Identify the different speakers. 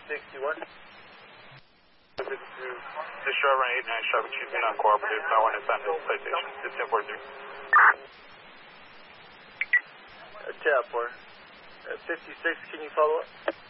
Speaker 1: 61.
Speaker 2: This driver 89 Sharp, she's being uncooperative. I want to send this citation. It's 1043.
Speaker 1: Tap 4. 56, can you follow up?